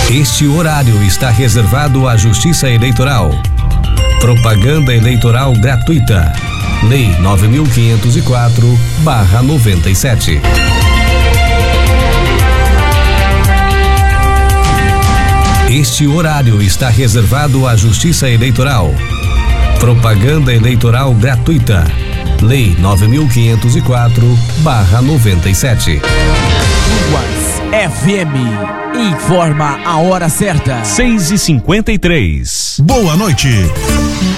Este horário está reservado à Justiça Eleitoral. Propaganda eleitoral gratuita. Lei 9.504/97. Este horário está reservado à Justiça Eleitoral. Propaganda eleitoral gratuita. Lei 9.504/97. Ruas FM informa a hora certa. 6h53. Boa noite.